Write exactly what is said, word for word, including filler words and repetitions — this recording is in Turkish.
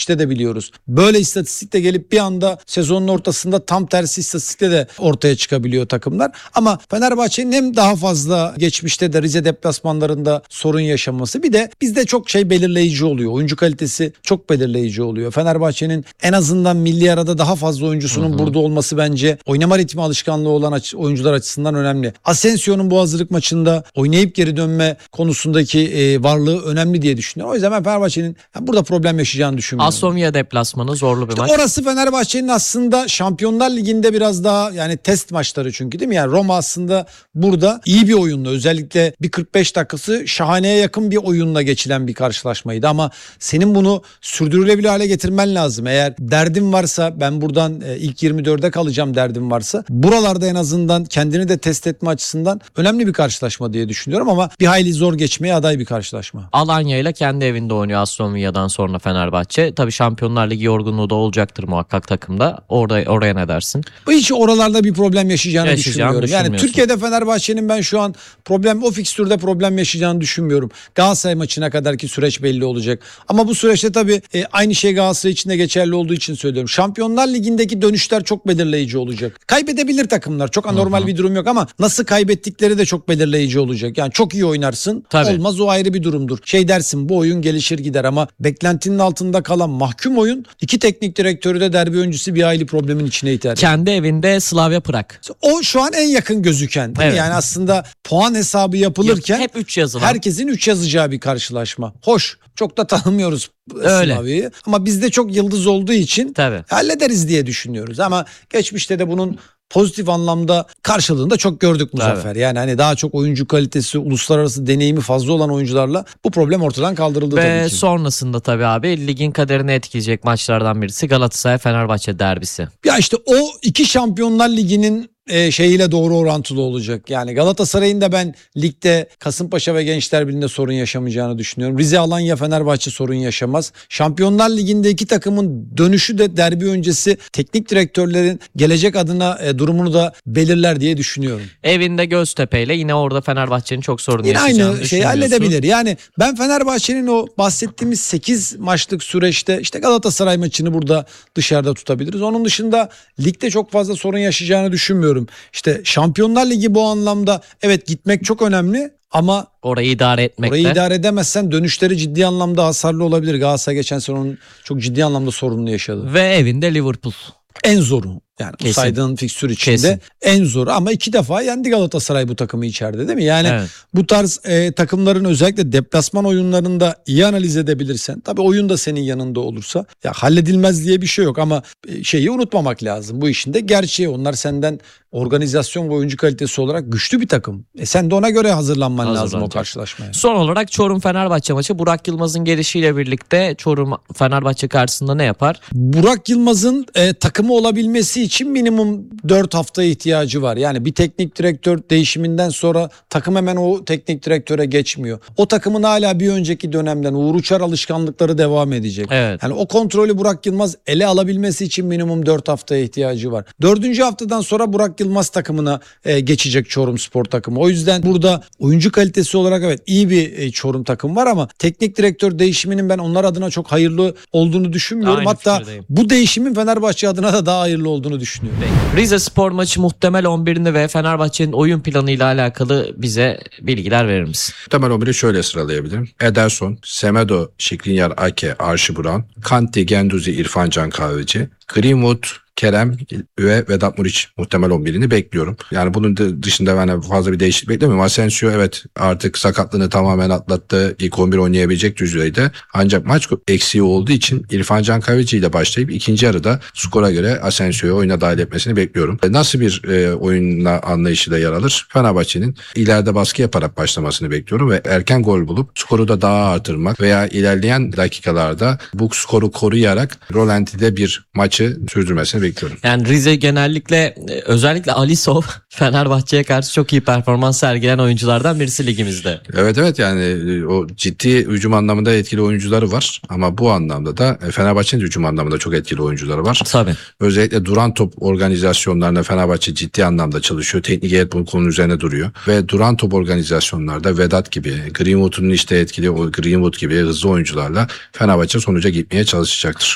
geçmişte de biliyoruz. Böyle istatistikle gelip bir anda sezonun ortasında tam tersi istatistikle de ortaya çıkabiliyor takımlar. Ama Fenerbahçe'nin hem daha fazla geçmişte de Rize deplasmanlarında sorun yaşaması, bir de bizde çok şey belirleyici oluyor. Oyuncu kalitesi çok belirleyici oluyor. Fenerbahçe'nin en azından milli arada daha fazla oyuncusunun hı hı. burada olması bence oynama ritmi alışkanlığı olan açı, oyuncular açısından önemli. Asensio'nun bu hazırlık maçında oynayıp geri dönme konusundaki e, varlığı önemli diye düşünüyorum. O yüzden ben Fenerbahçe'nin yani burada problem yaşayacağını düşünmüyorum. Aston Villa deplasmanı zorlu bir işte maç. Orası Fenerbahçe'nin aslında Şampiyonlar Ligi'nde biraz daha yani test maçları çünkü değil mi? Yani Roma aslında burada iyi bir oyunla, özellikle bir kırk beş dakikası şahaneye yakın bir oyunla geçilen bir karşılaşmaydı ama senin bunu sürdürülebilir hale getirmen lazım. Eğer derdin varsa, ben buradan ilk yirmi dörde kalacağım derdim varsa, buralarda en azından kendini de test etme açısından önemli bir karşılaşma diye düşünüyorum ama bir hayli zor geçmeye aday bir karşılaşma. Alanya ile kendi evinde oynuyor Aston Villa'dan sonra Fenerbahçe. Tabii Şampiyonlar Ligi yorgunluğu da olacaktır muhakkak takımda. Orada oraya ne dersin? Bu hiç oralarda bir problem yaşayacağını Yaşayacağını düşünmüyorum. Yani Türkiye'de Fenerbahçe'nin ben şu an problem, o fikstürde problem yaşayacağını düşünmüyorum. Galatasaray maçına kadarki süreç belli olacak. Ama bu süreçte tabii e, aynı şey Galatasaray için de geçerli olduğu için söylüyorum. Şampiyonlar Ligi'ndeki dönüşler çok belirleyici olacak. Kaybedebilir takımlar. Çok anormal Hı-hı. bir durum yok ama nasıl kaybettikleri de çok belirleyici olacak. Yani çok iyi oynarsın. Tabii. Olmaz, o ayrı bir durumdur. Şey dersin, bu oyun gelişir gider ama beklentinin altında kalan mahkum oyun iki teknik direktörü de derbi öncesi bir hayli problemin içine iter. Kendi evinde Slavia Prag. O şu an en yakın gözüken. Evet. Yani aslında puan hesabı yapılırken hep üç yazılan. Herkesin üç yazacağı bir karşılaşma. Hoş. Çok da tanımıyoruz Slavia'yı ama bizde çok yıldız olduğu için Tabii. hallederiz diye düşünüyoruz. Ama geçmişte de bunun pozitif anlamda karşılığını da çok gördük Muzaffer. Tabii. Yani hani daha çok oyuncu kalitesi, uluslararası deneyimi fazla olan oyuncularla bu problem ortadan kaldırıldı Ve tabii ki. Ve sonrasında tabii abi ligin kaderini etkileyecek maçlardan birisi Galatasaray-Fenerbahçe derbisi. Ya işte o iki Şampiyonlar Ligi'nin E, şeyiyle doğru orantılı olacak. Yani Galatasaray'ın da ben ligde Kasımpaşa ve Gençler Birliği'nde sorun yaşamayacağını düşünüyorum. Rize, Alanya, Fenerbahçe sorun yaşamaz. Şampiyonlar Ligi'nde iki takımın dönüşü de derbi öncesi teknik direktörlerin gelecek adına e, durumunu da belirler diye düşünüyorum. Evinde Göztepe ile yine orada Fenerbahçe'nin çok sorun yine yaşayacağını aynı şeyi halledebilir. Yani ben Fenerbahçe'nin o bahsettiğimiz sekiz maçlık süreçte işte Galatasaray maçını burada dışarıda tutabiliriz. Onun dışında ligde çok fazla sorun yaşayacağını düşünmüyorum. İşte Şampiyonlar Ligi bu anlamda evet gitmek çok önemli ama orayı idare etmekte. Orayı idare edemezsen dönüşleri ciddi anlamda hasarlı olabilir. Galatasaray geçen sene onun çok ciddi anlamda sorununu yaşadı. Ve evinde Liverpool. En zoru. Yani Kesin. saydığın fikstür içinde Kesin. en zoru ama iki defa yendi Galatasaray bu takımı içeride değil mi? Yani evet. bu tarz e, takımların özellikle deplasman oyunlarında iyi analiz edebilirsen, tabii oyun da senin yanında olursa ya halledilmez diye bir şey yok ama e, şeyi unutmamak lazım. Bu işin de gerçeği, onlar senden organizasyon ve oyuncu kalitesi olarak güçlü bir takım. E sen de ona göre hazırlanman lazım o karşılaşmaya. Son olarak Çorum-Fenerbahçe maçı. Burak Yılmaz'ın gelişiyle birlikte Çorum-Fenerbahçe karşısında ne yapar? Burak Yılmaz'ın e, takımı olabilmesi için minimum dört haftaya ihtiyacı var. Yani bir teknik direktör değişiminden sonra takım hemen o teknik direktöre geçmiyor. O takımın hala bir önceki dönemden Uğur Uçar alışkanlıkları devam edecek. Evet. Yani o kontrolü Burak Yılmaz ele alabilmesi için minimum dört haftaya ihtiyacı var. Dördüncü haftadan sonra Burak Yılmaz takımına e, geçecek Çorumspor takımı. O yüzden burada oyuncu kalitesi olarak evet iyi bir e, Çorum takım var ama teknik direktör değişiminin ben onlar adına çok hayırlı olduğunu düşünmüyorum. Aynı Hatta fikirdeyim. bu değişimin Fenerbahçe adına da daha hayırlı olduğunu düşünüyorum. Rize Spor maçı muhtemel on birini ve Fenerbahçe'nin oyun planıyla alakalı bize bilgiler verir misin? Muhtemel on biri şöyle sıralayabilirim. Ederson, Semedo, Skriniar, Ake, Archie Brown, Kanti, Genduzi, İrfan Can Kahveci, Greenwood, Kerem ve Vedat Muriç muhtemel on birini bekliyorum. Yani bunun dışında ben fazla bir değişiklik beklemiyorum. Asensio evet artık sakatlığını tamamen atlattı. İlk on bir oynayabilecek düzeyde. Ancak maç eksiği olduğu için İrfan Can Kahveci ile başlayıp ikinci yarıda skora göre Asensio'yu oyuna dahil etmesini bekliyorum. Nasıl bir e, oyunla anlayışı da yer alır? Fenerbahçe'nin ileride baskı yaparak başlamasını bekliyorum ve erken gol bulup skoru da daha artırmak veya ilerleyen dakikalarda bu skoru koruyarak rolantide bir maçı sürdürmesini bekliyorum. Yani Rize genellikle özellikle Alisov Fenerbahçe'ye karşı çok iyi performans sergileyen oyunculardan birisi ligimizde. Evet evet yani o ciddi hücum anlamında etkili oyuncuları var ama bu anlamda da Fenerbahçe'nin hücum anlamında çok etkili oyuncuları var. Tabii. Özellikle duran top organizasyonlarında Fenerbahçe ciddi anlamda çalışıyor. Teknik heyet bu konunun üzerine duruyor ve duran top organizasyonlarda Vedat gibi, Greenwood'un işte etkili o Greenwood gibi hızlı oyuncularla Fenerbahçe sonuca gitmeye çalışacaktır.